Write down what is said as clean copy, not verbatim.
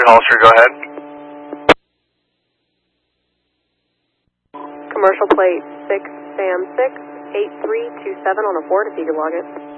Hollister, go ahead. Commercial plate 6 Sam 6 8327 on a Ford, if you can log it.